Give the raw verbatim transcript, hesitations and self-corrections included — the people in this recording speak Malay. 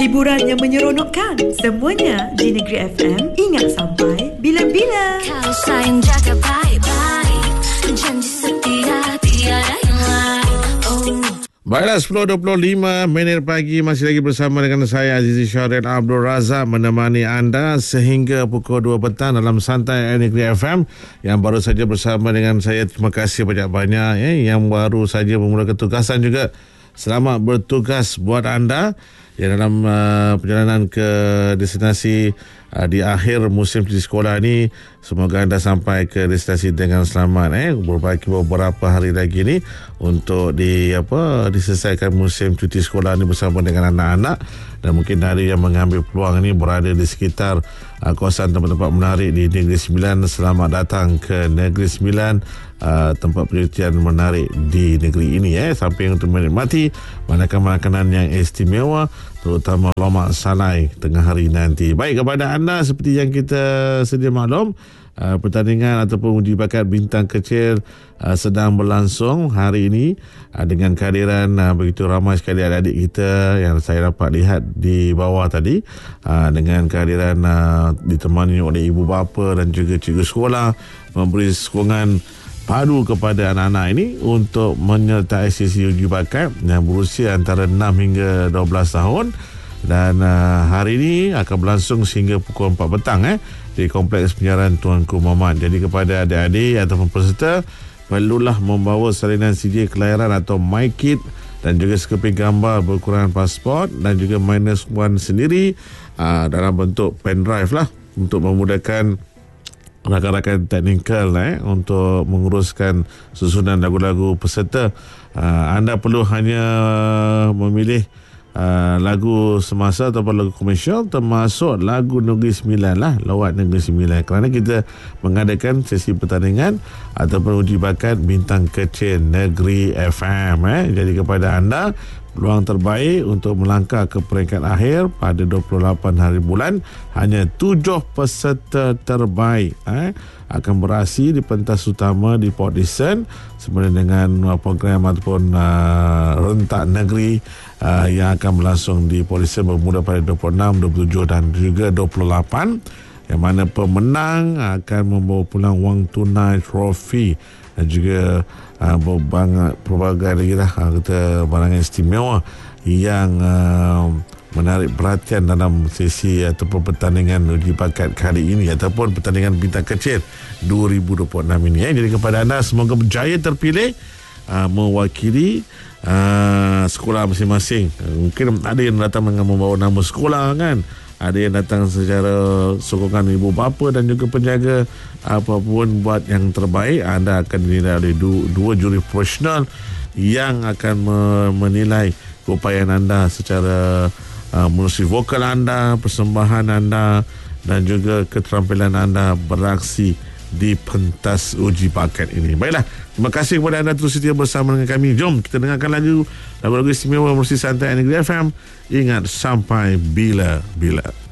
hiburan yang menyeronokkan, semuanya di Negeri F M. Ingat sampai bila-bila. Kau sayang jaga baik-baik, janji setia tiada yang lain. Oh. Baiklah, sepuluh dua puluh lima minit pagi, masih lagi bersama dengan saya Azizi Syahrir Abdul Razak menemani anda sehingga pukul dua petang dalam Santai Negeri F M yang baru saja bersama dengan saya. Terima kasih banyak-banyak eh, yang baru saja memulakan tugasan juga. Selamat bertugas buat anda yang dalam uh, perjalanan ke destinasi uh, di akhir musim cuti sekolah ni. Semoga anda sampai ke destinasi dengan selamat. Eh, beberapa beberapa hari lagi ni untuk di apa diselesaikan musim cuti sekolah ni bersama dengan anak-anak, dan mungkin hari yang mengambil peluang ini berada di sekitar uh, kawasan tempat-tempat menarik di Negeri Sembilan. Selamat datang ke Negeri Sembilan, uh, tempat percutian menarik di negeri ini. Eh, sampai untuk menikmati makanan-makanan yang istimewa, terutama lomak salai tengah hari nanti. Baik, kepada anda seperti yang kita sedia maklum, uh, pertandingan ataupun uji bakat bintang kecil uh, sedang berlangsung hari ini uh, dengan kehadiran uh, begitu ramai sekali adik-adik kita yang saya dapat lihat di bawah tadi, uh, dengan kehadiran uh, ditemani oleh ibu bapa dan juga cikgu sekolah memberi sokongan padu kepada anak-anak ini untuk menyertai sesi uji bakat yang berusia antara enam hingga dua belas tahun. Dan uh, hari ini akan berlangsung sehingga pukul empat petang eh, di Kompleks Penyiaran Tuanku Muhammad. Jadi kepada adik-adik ataupun peserta, perlulah membawa salinan C J kelahiran atau MyKit dan juga sekeping gambar berukuran pasport dan juga minus one sendiri uh, dalam bentuk pendrive lah, untuk memudahkan rakan-rakan teknikal eh, untuk menguruskan susunan lagu-lagu peserta. Uh, anda perlu hanya memilih uh, lagu semasa ataupun lagu komersial, termasuk lagu Negeri Sembilan lah, lawat Negeri Sembilan, kerana kita mengadakan sesi pertandingan ataupun uji bakat bintang kecil Negeri F M. Eh. Jadi kepada anda, peluang terbaik untuk melangkah ke peringkat akhir pada dua puluh lapan hari bulan. Hanya tujuh peserta terbaik eh, akan beraksi di pentas utama di Port Dickson sempena dengan uh, program ataupun uh, rentak negeri uh, yang akan berlangsung di Port Dickson bermula pada dua puluh enam, dua puluh tujuh dan juga dua puluh lapan, yang mana pemenang akan membawa pulang wang tunai, trofi dan juga uh, berbanyak pelbagai lagi lah uh, kita barangan istimewa yang uh, menarik perhatian dalam sesi ataupun pertandingan uji bakat kali ini ataupun pertandingan bintang kecil dua ribu dua puluh enam ini. Eh. Jadi kepada anda, semoga berjaya terpilih uh, mewakili uh, sekolah masing-masing. Uh, mungkin ada yang datang dengan membawa nama sekolah kan, ada yang datang secara sokongan ibu bapa dan juga penjaga. Apapun buat yang terbaik, anda akan dinilai oleh dua, dua juri profesional yang akan menilai keupayaan anda secara uh, musik vokal anda, persembahan anda dan juga keterampilan anda beraksi di pentas uji bakat ini. Baiklah, terima kasih kepada anda terus setia bersama dengan kami. Jom kita dengarkan lagu lagu-lagu istimewa Musik Santai Negeri F M. Ingat sampai bila-bila.